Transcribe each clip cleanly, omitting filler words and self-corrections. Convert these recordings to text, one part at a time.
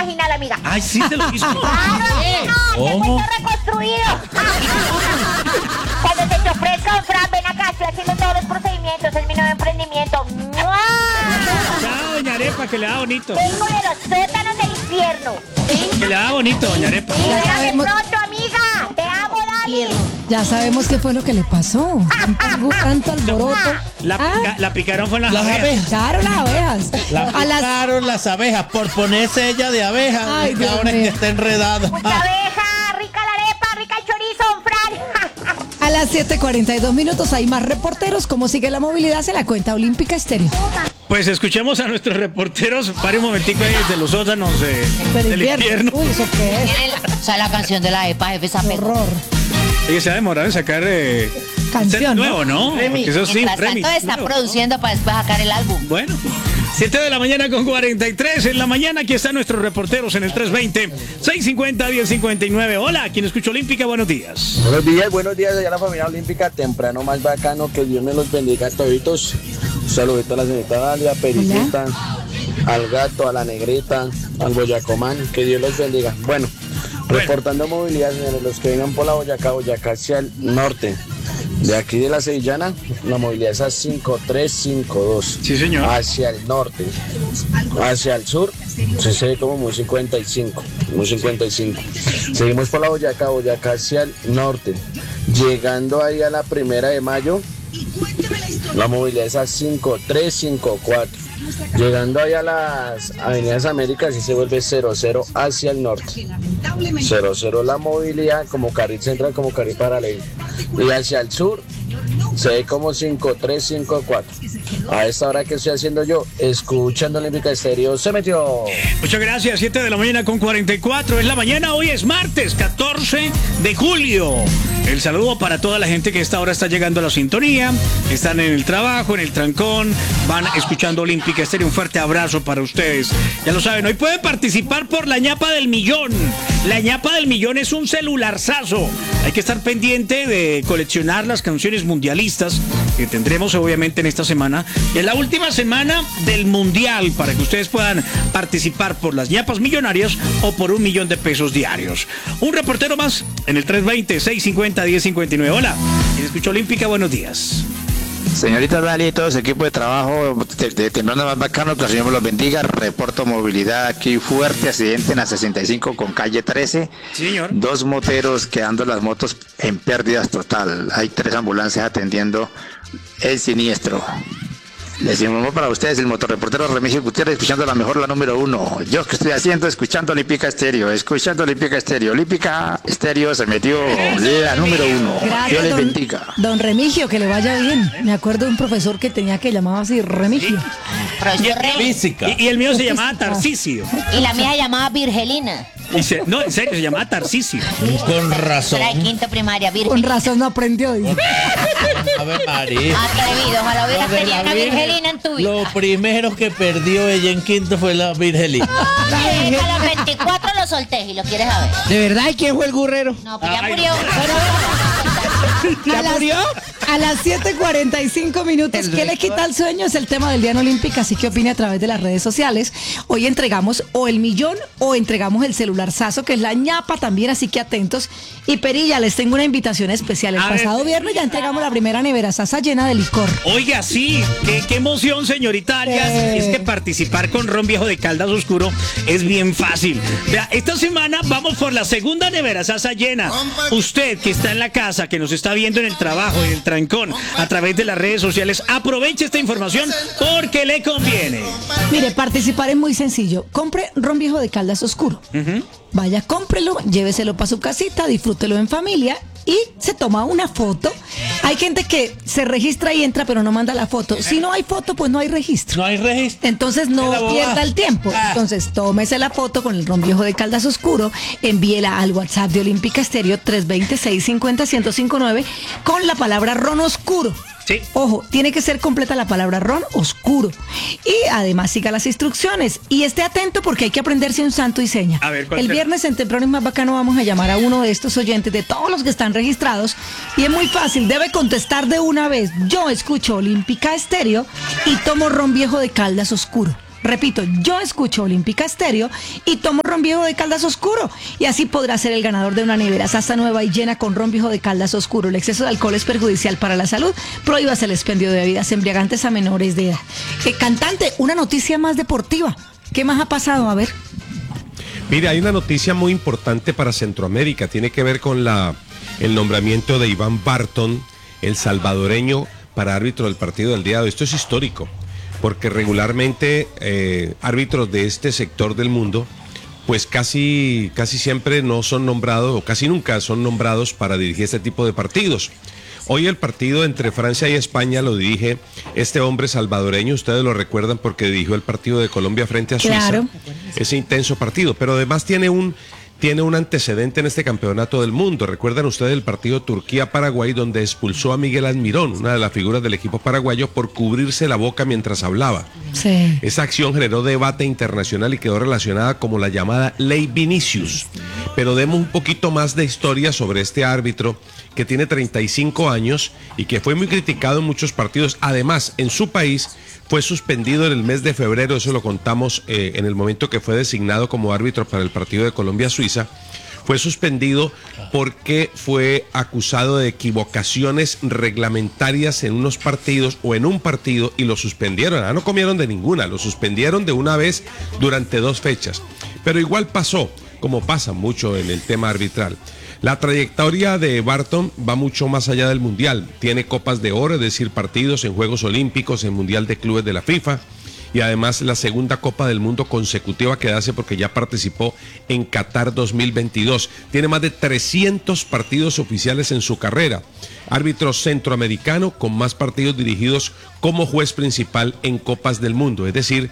vaginal, amiga. Ay, sí se lo hizo. Claro, no, ¿Cómo? te cuento reconstruido. Cuando se te ofrezca, Fran, ven acá, estoy haciendo todos los procedimientos, es mi nuevo emprendimiento. ¡Mua! Chao, doña Arepa, que le da bonito. Vengo de los sótanos del infierno. Que le da bonito, doña Arepa. Libérame pronto, amiga. Te amo, Dani. Ya sabemos qué fue lo que le pasó. Tanto alboroto. La picaron fue Las abejas. Claro, las abejas. La A las- picaron las abejas por ponerse ella de abeja. Ay, y Dios ahora es mío. que está enredada. Mucha abeja, rica la arepa, rica el chorizo, Fran. A las 7:42 minutos hay más reporteros. ¿Cómo sigue la movilidad? Se la cuenta Olímpica Estéreo. Pues escuchemos a nuestros reporteros. Pare un momentico ahí desde los sótanos del infierno. Uy, ¿eso qué es? O sea, la canción de la EPA, jefe, esa Qué horror. Ella se ha demorado en sacar Canción, set nuevo, ¿no? Remix. Porque eso sí, Mientras remix. tanto está nuevo. produciendo para después sacar el álbum. Bueno, 7 de la mañana con 43. En la mañana aquí están nuestros reporteros en el 320-650-1059. Hola, quien escucha Olímpica, buenos días. Buenos días allá a la familia olímpica, temprano más bacano, que Dios me los bendiga a toditos. Un saludito a la señorita Dalia, Pericita, al gato, a la negrita, al Boyacomán, que Dios los bendiga. Bueno, reportando movilidad, señores, los que vengan por la Boyacá hacia el norte. De aquí de la Sevillana, la movilidad es a 5352. Sí, señor. Hacia el norte. Hacia el sur, se ve como muy 55. Muy 55. Seguimos por la Boyacá hacia el norte. Llegando ahí a la 1 de mayo, la movilidad es a 5354. Llegando ahí a las Avenidas Américas y se vuelve 00 hacia el norte. 00 la movilidad como carril central, como carril paralelo. Y hacia el sur se ve como 5354. A esta hora que estoy haciendo yo, escuchando Olímpica Estéreo, se metió. Muchas gracias, 7 de la mañana con 44. Es la mañana, hoy es martes 14 de julio. El saludo para toda la gente que a esta hora está llegando a la sintonía, están en el trabajo, en el trancón, van escuchando Olímpica Estéreo. Un fuerte abrazo para ustedes. Ya lo saben, hoy pueden participar por la ñapa del millón. La ñapa del millón es un celularzazo. Hay que estar pendiente de coleccionar las canciones mundialistas que tendremos obviamente en esta semana. Y es la última semana del mundial para que ustedes puedan participar por las ñapas millonarias o por $1.000.000 diarios. Un reportero más en el 320-650-1059. Hola, ¿quién escucha Olímpica? Buenos días. Señorita Dalia y todo su equipo de trabajo de temprano más bacano, que el Señor me los bendiga. Reporto movilidad aquí, fuerte accidente en la 65 con calle 13. Sí, señor. 2 moteros quedando las motos en pérdidas total. Hay 3 ambulancias atendiendo el siniestro. Les informo para ustedes el motorreportero Remigio Gutiérrez, escuchando la mejor, la número 1. Yo que estoy haciendo, escuchando Olímpica Estéreo, escuchando Olímpica Estéreo. Olímpica Estéreo se metió la número 1. Dios les bendiga. Don Remigio, que le vaya bien. Me acuerdo de un profesor que tenía que llamaba así Remigio. Profesor Rey. Física. Y el mío se llamaba Tarcisio. Y la mía se llamaba Virgelina. No, en serio, se llamaba Tarcisio. Con razón. Era de quinto primaria, Con Virgen. razón no aprendió. Dice. A ver, María. Atrevido, ojalá hubieras Lo de tenido la una Virgen, Virgelina en tu vida. Lo primero que perdió ella en quinto fue la Virgelina. Ay, a los 24 lo solté y lo quieres saber. ¿De verdad? ¿Y quién fue el gurrero? No, pues ya Ay, murió. A las- A las 7:45 minutos, ¿qué le quita el sueño? Es el tema del Día en Olímpica, así que opine a través de las redes sociales. Hoy entregamos o el millón o entregamos el celularzazo, que es la ñapa también, así que atentos. Y Perilla, les tengo una invitación especial. El A ver. pasado viernes ya entregamos la primera nevera sasa llena de licor. Oiga, sí, qué emoción, señorita Arias. Es que participar con Ron Viejo de Caldas Oscuro es bien fácil. Vea, esta semana vamos por la segunda nevera sasa llena. Usted que está en la casa, que nos está viendo en el trabajo, en el trancón, a través de las redes sociales, aproveche esta información porque le conviene. Mire, participar es muy sencillo. Compre ron viejo de Caldas Oscuro. Vaya, cómprelo, lléveselo para su casita, disfrútelo en familia y se toma una foto. Hay gente que se registra y entra, pero no manda la foto. Si no hay foto, pues no hay registro. No hay registro. Entonces no Es la bobada. pierda el tiempo. Entonces tómese la foto con el ron viejo de Caldas Oscuro, envíela al WhatsApp de Olímpica Estéreo 320-650-1059 con la palabra ron oscuro. Sí. Ojo, tiene que ser completa la palabra ron oscuro. Y además siga las instrucciones. Y esté atento porque hay que aprenderse un santo y seña. A ver, ¿cuál el será? viernes en Temprano y Más Bacano vamos a llamar a uno de estos oyentes, de todos los que están registrados. Y es muy fácil, debe contestar de una vez. Yo escucho Olímpica Estéreo y tomo ron viejo de Caldas Oscuro. Repito, yo escucho Olímpica Estéreo y tomo ron viejo de Caldas Oscuro. Y así podrá ser el ganador de una nevera Sasa nueva y llena con ron viejo de Caldas Oscuro. El exceso de alcohol es perjudicial para la salud. Prohíbase el expendio de bebidas embriagantes a menores de edad. Cantante, una noticia más deportiva. ¿Qué más ha pasado? A ver. Mire, hay una noticia muy importante para Centroamérica. Tiene que ver con el nombramiento de Iván Barton, el salvadoreño, para árbitro del partido del día de hoy. Esto es histórico, porque regularmente árbitros de este sector del mundo, pues casi siempre no son nombrados, o casi nunca son nombrados para dirigir este tipo de partidos. Hoy el partido entre Francia y España lo dirige este hombre salvadoreño, ustedes lo recuerdan porque dirigió el partido de Colombia frente a Suiza. Claro. Ese intenso partido, pero además tiene un antecedente en este campeonato del mundo. Recuerdan ustedes el partido Turquía-Paraguay, donde expulsó a Miguel Almirón, una de las figuras del equipo paraguayo, por cubrirse la boca mientras hablaba. Sí. Esa acción generó debate internacional y quedó relacionada como la llamada Ley Vinicius. Pero demos un poquito más de historia sobre este árbitro que tiene 35 años y que fue muy criticado en muchos partidos. Además, en su país fue suspendido en el mes de febrero, eso lo contamos en el momento que fue designado como árbitro para el partido de Colombia-Suiza. Fue suspendido porque fue acusado de equivocaciones reglamentarias en unos partidos o en un partido y lo suspendieron. No comieron de ninguna, lo suspendieron de una vez durante 2 fechas. Pero igual pasó, como pasa mucho en el tema arbitral. La trayectoria de Barton va mucho más allá del Mundial. Tiene copas de oro, es decir, partidos en Juegos Olímpicos, en Mundial de Clubes de la FIFA, y además la segunda Copa del Mundo consecutiva que hace porque ya participó en Qatar 2022. Tiene más de 300 partidos oficiales en su carrera. Árbitro centroamericano con más partidos dirigidos como juez principal en Copas del Mundo. Es decir,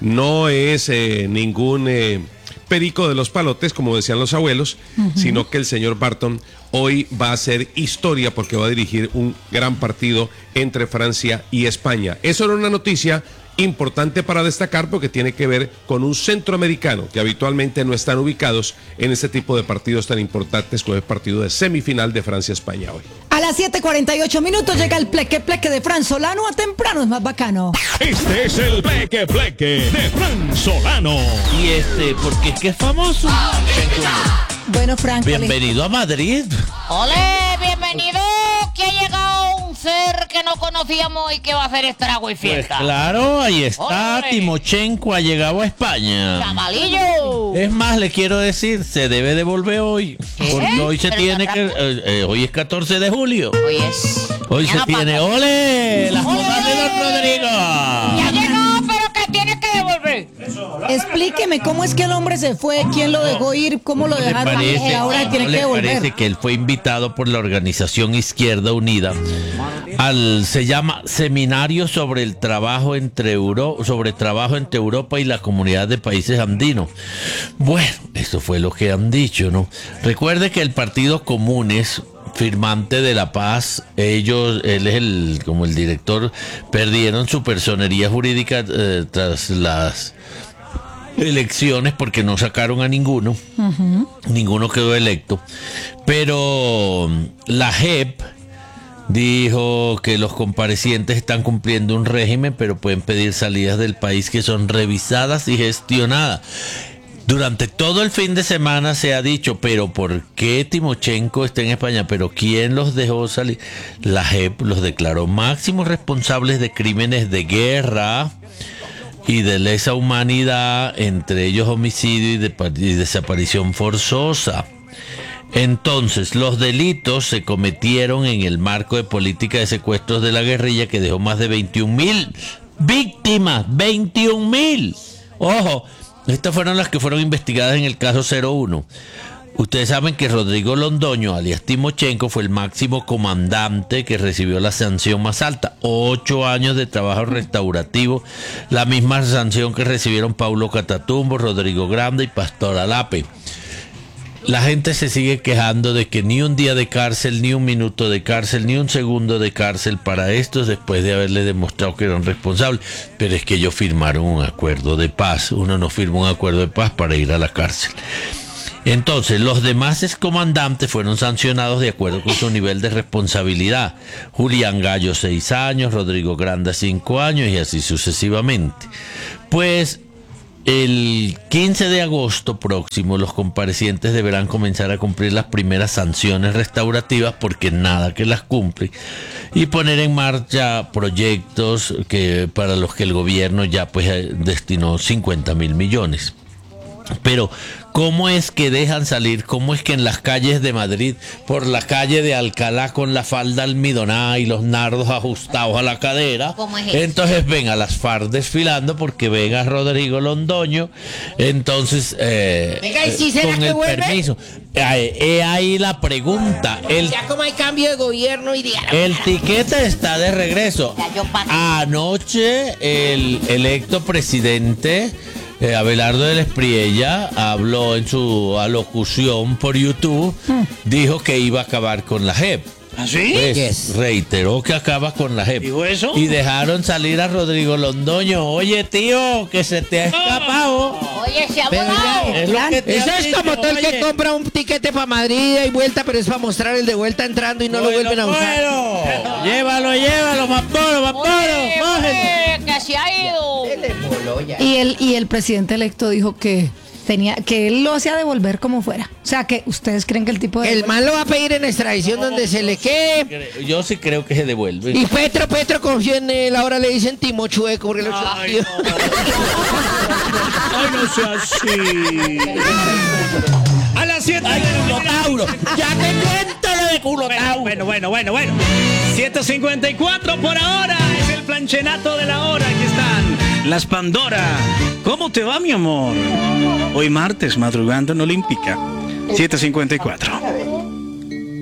no es ningún perico de los palotes, como decían los abuelos, sino que el señor Barton hoy va a hacer historia porque va a dirigir un gran partido entre Francia y España. Eso era una noticia importante para destacar porque tiene que ver con un centroamericano que habitualmente no están ubicados en este tipo de partidos tan importantes como el partido de semifinal de Francia-España hoy. A las 7:48 llega el pleque de Fran Solano. A temprano es más bacano. Este es el pleque de Fran Solano. Y porque es que es famoso. Bueno, Frank, bienvenido a Madrid. ¡Ole! ¡Bienvenido! Que ha llegado un ser que no conocíamos y que va a hacer estrago y fiesta. Pues claro, ahí está. ¡Ole! Timochenko ha llegado a España. ¡Chavalillo! Es más, le quiero decir, se debe devolver hoy. Porque hoy se tiene que... hoy es 14 de julio. Hoy se tiene... ¡Ole! ¡Las bodas de Don Rodrigo! ¡Ya llegó, pero que tienes que devolver! Explíqueme cómo es que el hombre se fue, quién lo dejó ir, cómo lo dejaron, ahora tiene que devolver. Parece que él fue invitado por la organización Izquierda Unida se llama Seminario sobre el trabajo entre Europa y la comunidad de países andinos. Bueno, eso fue lo que han dicho, ¿no? Recuerde que el Partido Comunes, firmante de la paz, él es como el director, perdieron su personería jurídica tras las elecciones porque no sacaron a ninguno. Ninguno quedó electo, pero la JEP dijo que los comparecientes están cumpliendo un régimen, pero pueden pedir salidas del país que son revisadas y gestionadas. Durante todo el fin de semana se ha dicho, pero ¿por qué Timochenko está en España? ¿Pero quién los dejó salir? La JEP los declaró máximos responsables de crímenes de guerra y de lesa humanidad, entre ellos homicidio y desaparición forzosa. Entonces, los delitos se cometieron en el marco de política de secuestros de la guerrilla que dejó más de 21,000 víctimas. 21,000. Ojo, estas fueron las que fueron investigadas en el caso 01. Ustedes saben que Rodrigo Londoño, alias Timochenko, fue el máximo comandante que recibió la sanción más alta, 8 años de trabajo restaurativo, la misma sanción que recibieron Paulo Catatumbo, Rodrigo Grande y Pastor Alape. La gente se sigue quejando de que ni un día de cárcel, ni un minuto de cárcel, ni un segundo de cárcel para estos después de haberle demostrado que eran responsables. Pero es que ellos firmaron un acuerdo de paz. Uno no firma un acuerdo de paz para ir a la cárcel. Entonces, los demás excomandantes fueron sancionados de acuerdo con su nivel de responsabilidad. Julián Gallo, 6 años, Rodrigo Granda, 5 años y así sucesivamente. Pues el 15 de agosto próximo los comparecientes deberán comenzar a cumplir las primeras sanciones restaurativas porque nada que las cumple y poner en marcha proyectos para los que el gobierno ya pues destinó 50.000 millones. Pero ¿cómo es que dejan salir? ¿Cómo es que en las calles de Madrid, por la calle de Alcalá con la falda almidonada y los nardos ajustados a la cadera, ¿Cómo es eso? entonces ven a las FARC desfilando porque ven a Rodrigo Londoño, entonces Venga, ¿y si será con que el vuelve? permiso? Ahí la pregunta. Ya como hay cambio de gobierno y diario. El tiquete está de regreso. Ya yo pasé. Anoche el electo presidente Abelardo del Espriella habló en su alocución por YouTube, dijo que iba a acabar con la JEP. ¿Ah, sí? Pues, Yes. reiteró que acaba con la JEP. ¿Dijo eso? Y dejaron salir a Rodrigo Londoño. Oye, tío, que se te ha escapado. Oye, se ha Pero ya- volado. Es lo que te Eso han es dicho, como todo el que oye. compra un tiquete para Madrid y vuelta, pero es para mostrar el de vuelta entrando y no lo vuelven a usar. Bueno, llévalo, más poro, Oye, cógelo. que se ha ido. Y el presidente electo dijo que él lo hacía devolver como fuera. O sea, que ustedes creen que el tipo de El man lo va a pedir en extradición donde se le quede. Yo sí creo que se devuelve. Y Petro confía en él, ahora le dicen Timo Chueco porque lo Ay, no sea así. A las 7 de la mañana. Ya te cuento lo de culo Bueno. 7:54 por ahora. Es el planchenato de la hora. Aquí están las Pandora. ¿Cómo te va, mi amor? Hoy martes, madrugando en Olímpica. 7:54.